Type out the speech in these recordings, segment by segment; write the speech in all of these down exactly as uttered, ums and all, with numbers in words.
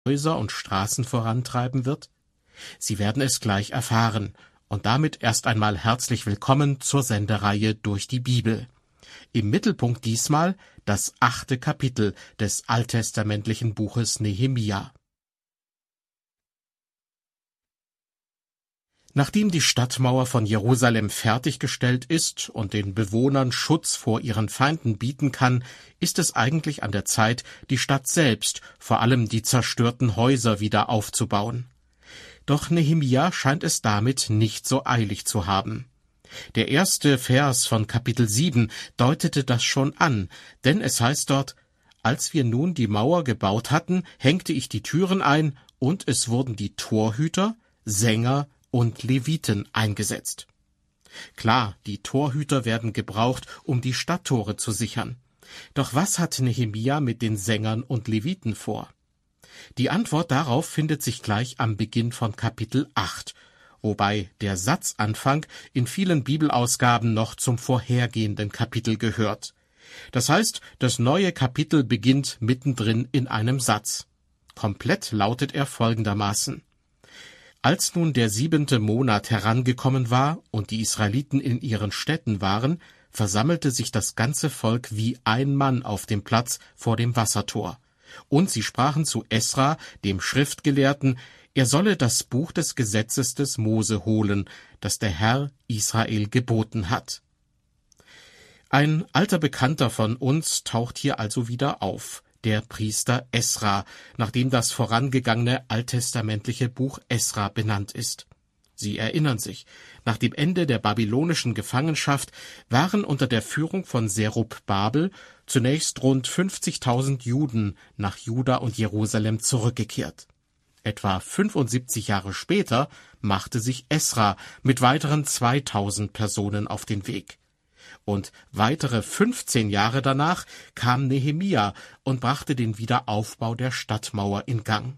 Häuser und Straßen vorantreiben wird? Sie werden es gleich erfahren. Und damit erst einmal herzlich willkommen zur Sendereihe durch die Bibel. Im Mittelpunkt diesmal das achte Kapitel des alttestamentlichen Buches Nehemia. Nachdem die Stadtmauer von Jerusalem fertiggestellt ist und den Bewohnern Schutz vor ihren Feinden bieten kann, ist es eigentlich an der Zeit, die Stadt selbst, vor allem die zerstörten Häuser, wieder aufzubauen. Doch Nehemia scheint es damit nicht so eilig zu haben. Der erste Vers von Kapitel sieben deutete das schon an, denn es heißt dort: Als wir nun die Mauer gebaut hatten, hängte ich die Türen ein, und es wurden die Torhüter, Sänger und Leviten eingesetzt. Klar, die Torhüter werden gebraucht, um die Stadttore zu sichern. Doch was hat Nehemia mit den Sängern und Leviten vor? Die Antwort darauf findet sich gleich am Beginn von Kapitel acht, wobei der Satzanfang in vielen Bibelausgaben noch zum vorhergehenden Kapitel gehört. Das heißt, das neue Kapitel beginnt mittendrin in einem Satz. Komplett lautet er folgendermaßen: Als nun der siebente Monat herangekommen war und die Israeliten in ihren Städten waren, versammelte sich das ganze Volk wie ein Mann auf dem Platz vor dem Wassertor. Und sie sprachen zu Esra, dem Schriftgelehrten, er solle das Buch des Gesetzes des Mose holen, das der Herr Israel geboten hat. Ein alter Bekannter von uns taucht hier also wieder auf, der Priester Esra, nachdem das vorangegangene alttestamentliche Buch Esra benannt ist. Sie erinnern sich, nach dem Ende der babylonischen Gefangenschaft waren unter der Führung von Serubbabel zunächst rund fünfzigtausend Juden nach Juda und Jerusalem zurückgekehrt. Etwa fünfundsiebzig Jahre später machte sich Esra mit weiteren zweitausend Personen auf den Weg. Und weitere fünfzehn Jahre danach kam Nehemia und brachte den Wiederaufbau der Stadtmauer in Gang.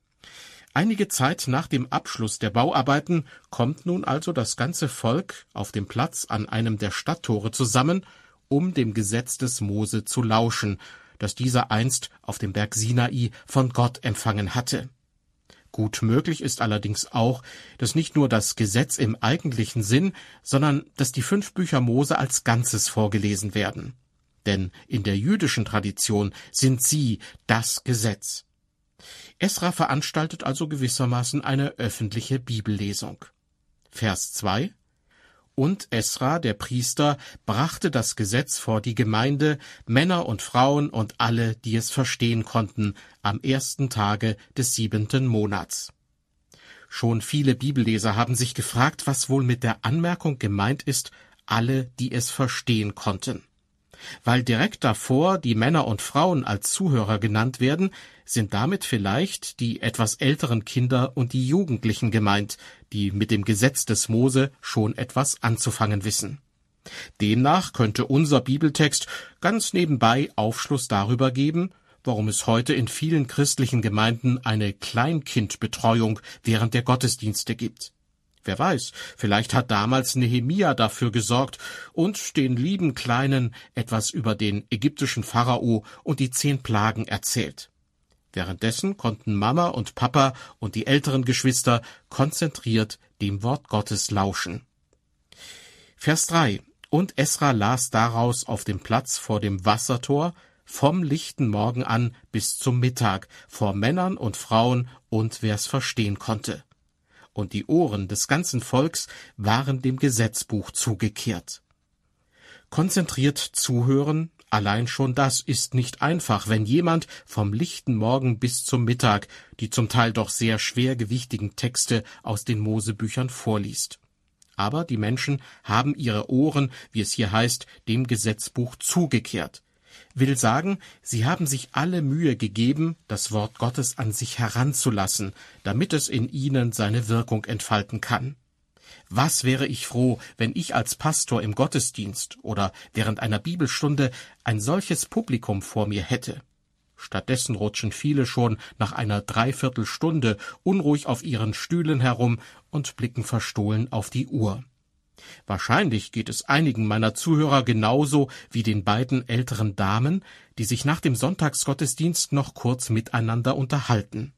Einige Zeit nach dem Abschluss der Bauarbeiten kommt nun also das ganze Volk auf dem Platz an einem der Stadttore zusammen, um dem Gesetz des Mose zu lauschen, das dieser einst auf dem Berg Sinai von Gott empfangen hatte. Gut möglich ist allerdings auch, dass nicht nur das Gesetz im eigentlichen Sinn, sondern dass die fünf Bücher Mose als Ganzes vorgelesen werden. Denn in der jüdischen Tradition sind sie das Gesetz. Esra veranstaltet also gewissermaßen eine öffentliche Bibellesung. Vers zwei: Und Esra, der Priester, brachte das Gesetz vor die Gemeinde, Männer und Frauen und alle, die es verstehen konnten, am ersten Tage des siebenten Monats. Schon viele Bibelleser haben sich gefragt, was wohl mit der Anmerkung gemeint ist, alle, die es verstehen konnten. Weil direkt davor die Männer und Frauen als Zuhörer genannt werden, sind damit vielleicht die etwas älteren Kinder und die Jugendlichen gemeint, die mit dem Gesetz des Mose schon etwas anzufangen wissen. Demnach könnte unser Bibeltext ganz nebenbei Aufschluss darüber geben, warum es heute in vielen christlichen Gemeinden eine Kleinkindbetreuung während der Gottesdienste gibt. Wer weiß, vielleicht hat damals Nehemia dafür gesorgt und den lieben Kleinen etwas über den ägyptischen Pharao und die zehn Plagen erzählt. Währenddessen konnten Mama und Papa und die älteren Geschwister konzentriert dem Wort Gottes lauschen. Vers drei: Und Esra las daraus auf dem Platz vor dem Wassertor vom lichten Morgen an bis zum Mittag, vor Männern und Frauen und wer's verstehen konnte. Und die Ohren des ganzen Volks waren dem Gesetzbuch zugekehrt. Konzentriert zuhören, allein schon das ist nicht einfach, wenn jemand vom lichten Morgen bis zum Mittag die zum Teil doch sehr schwergewichtigen Texte aus den Mosebüchern vorliest. Aber die Menschen haben ihre Ohren, wie es hier heißt, dem Gesetzbuch zugekehrt. Will sagen, sie haben sich alle Mühe gegeben, das Wort Gottes an sich heranzulassen, damit es in ihnen seine Wirkung entfalten kann. Was wäre ich froh, wenn ich als Pastor im Gottesdienst oder während einer Bibelstunde ein solches Publikum vor mir hätte. Stattdessen rutschen viele schon nach einer Dreiviertelstunde unruhig auf ihren Stühlen herum und blicken verstohlen auf die Uhr. Wahrscheinlich geht es einigen meiner Zuhörer genauso wie den beiden älteren Damen, die sich nach dem Sonntagsgottesdienst noch kurz miteinander unterhalten.